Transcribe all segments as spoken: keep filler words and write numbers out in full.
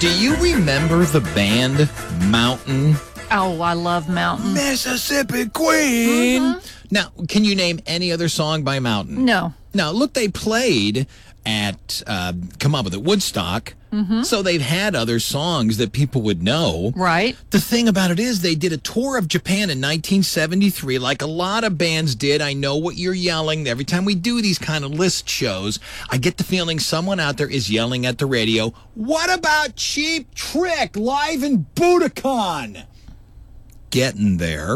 Do you remember the band Mountain? Oh, I love Mountain. Mississippi Queen. Mm-hmm. Now, can you name any other song by Mountain? No. Now, look, they played at, uh, come up with it, Woodstock. Mm-hmm. So they've had other songs that people would know. Right. The thing about it is they did a tour of Japan in nineteen seventy-three, like a lot of bands did. I know what you're yelling. Every time we do these kind of list shows, I get the feeling someone out there is yelling at the radio, what about Cheap Trick live in Budokan? Getting there.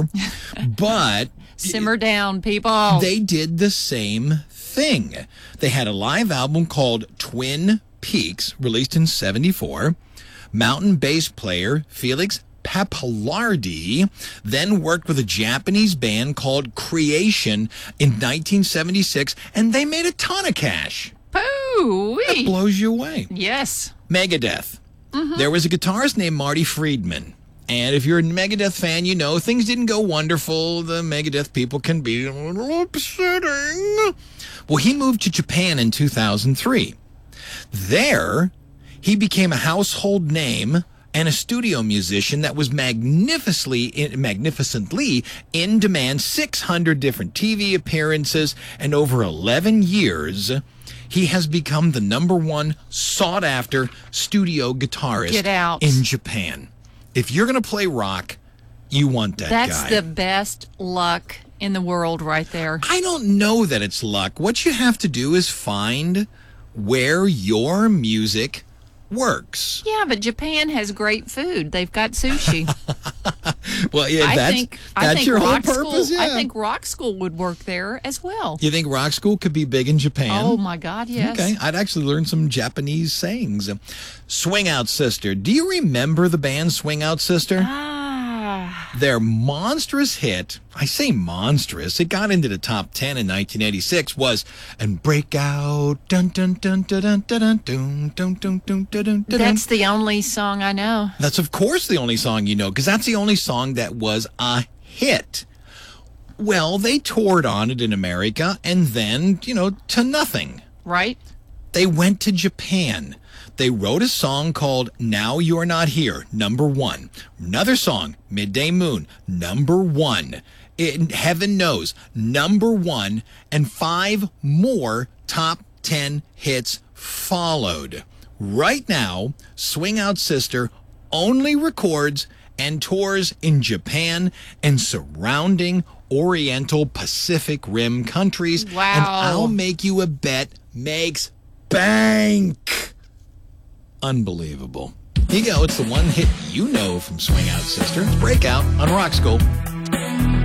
But simmer down, people. They did the same thing. They had a live album called Twin Peaks, released in seventy-four. Mountain bass player Felix Pappalardi then worked with a Japanese band called Creation in nineteen seventy-six, and they made a ton of cash. Pooh! That blows you away. Yes. Megadeth. Mm-hmm. There was a guitarist named Marty Friedman. And if you're a Megadeth fan, you know things didn't go wonderful. The Megadeth people can be a little upsetting. Well, he moved to Japan in two thousand three. There, he became a household name and a studio musician that was magnificently, magnificently in demand. six hundred different T V appearances, and over eleven years, he has become the number one sought-after studio guitarist Get out. in Japan. If you're going to play rock, you want that That's guy. the best luck in the world right there. I don't know that it's luck. What you have to do is find where your music works. Yeah, but Japan has great food. They've got sushi. Well, yeah, I that's, think, I that's think your whole rock purpose, school, yeah. I think rock school would work there as well. You think rock school could be big in Japan? Oh, my God, yes. Okay, I'd actually learn some Japanese sayings. Swing Out Sister. Do you remember the band Swing Out Sister? Ah. Their monstrous hit, I say monstrous, it got into the top ten in nineteen eighty-six, was And Break Out. Dun, dun, dun, dun, dun, dun, dun, dun, dun, dun, dun, dun. That's the only song I know. That's, of course, the only song you know, because that's the only song that was a hit. Well, they toured on it in America, and then, you know, to nothing. Right? They went to Japan. They wrote a song called Now You're Not Here, number one. Another song, Midday Moon, number one. It, Heaven Knows, number one. And five more top ten hits followed. Right now, Swing Out Sister only records and tours in Japan and surrounding Oriental Pacific Rim countries. Wow. And I'll make you a bet, makes bank. Unbelievable. Here you go. It's the one hit you know from Swing Out Sister. It's Breakout on Rock School.